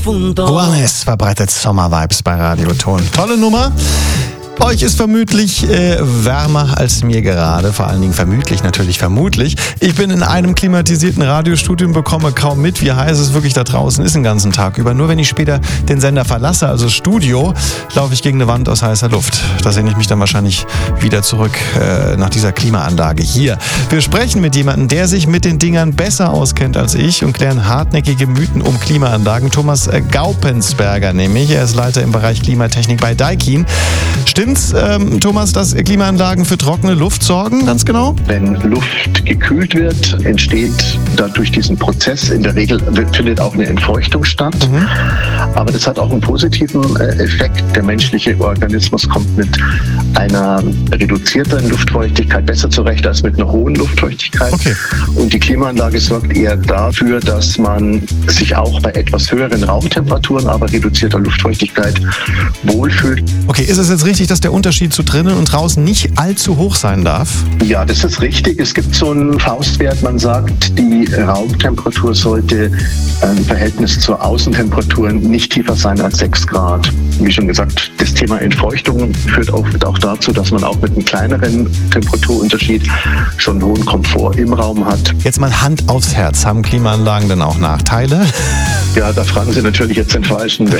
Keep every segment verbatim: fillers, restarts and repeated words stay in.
punto. Juanes verbreitet Sommervibes bei Radioton. Tolle Nummer. Euch ist vermutlich äh, wärmer als mir gerade, vor allen Dingen vermutlich, natürlich vermutlich. Ich bin in einem klimatisierten Radiostudio und bekomme kaum mit, wie heiß es wirklich da draußen ist den ganzen Tag über. Nur wenn ich später den Sender verlasse, also Studio, laufe ich gegen eine Wand aus heißer Luft. Da sehne ich mich dann wahrscheinlich wieder zurück äh, nach dieser Klimaanlage hier. Wir sprechen mit jemandem, der sich mit den Dingern besser auskennt als ich und klären hartnäckige Mythen um Klimaanlagen. Thomas äh, Gaupensberger nämlich, er ist Leiter im Bereich Klimatechnik bei Daikin. Stimmt's, ähm, Thomas, dass Klimaanlagen für trockene Luft sorgen, ganz genau? Wenn Luft gekühlt wird, entsteht dadurch diesen Prozess. In der Regel findet auch eine Entfeuchtung statt. Mhm. Aber das hat auch einen positiven Effekt. Der menschliche Organismus kommt mit einer reduzierten Luftfeuchtigkeit besser zurecht als mit einer hohen Luftfeuchtigkeit. Okay. Und die Klimaanlage sorgt eher dafür, dass man sich auch bei etwas höheren Raumtemperaturen, aber reduzierter Luftfeuchtigkeit wohlfühlt. Okay, ist es jetzt richtig, dass der Unterschied zu drinnen und draußen nicht allzu hoch sein darf? Ja, das ist richtig. Es gibt so einen Faustwert, man sagt, die Raumtemperatur sollte im Verhältnis zur Außentemperatur nicht tiefer sein als sechs Grad. Wie schon gesagt, das Thema Entfeuchtung führt oft auch dazu, dass man auch mit einem kleineren Temperaturunterschied schon einen hohen Komfort im Raum hat. Jetzt mal Hand aufs Herz. Haben Klimaanlagen denn auch Nachteile? Ja, da fragen Sie natürlich jetzt den Falschen.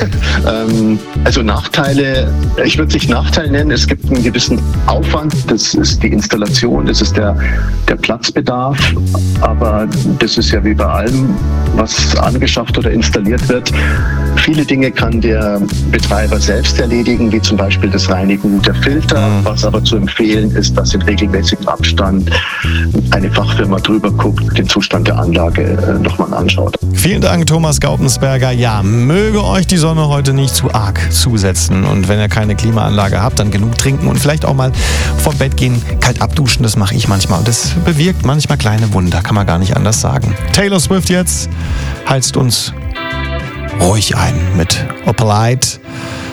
ähm, also Nachteile, ich würde es nicht Nachteil nennen, es gibt einen gewissen Aufwand, das ist die Installation, das ist der, der Platzbedarf, aber das ist ja wie bei allem, was angeschafft oder installiert wird. Viele Dinge kann der Betreiber selbst erledigen, wie zum Beispiel das Reinigen der Filter, mhm. was aber zu empfehlen ist, dass in regelmäßigem Abstand eine Fachfirma drüber guckt, den Zustand der Anlage äh, nochmal anschaut. Vielen Dank, Thomas Gaupensberger. Ja, möge euch die Sonne heute nicht zu arg zusetzen. Und wenn ihr keine Klimaanlage habt, dann genug trinken und vielleicht auch mal vom Bett gehen, kalt abduschen. Das mache ich manchmal. Und das bewirkt manchmal kleine Wunder, kann man gar nicht anders sagen. Taylor Swift jetzt heizt uns ruhig ein mit Opalite.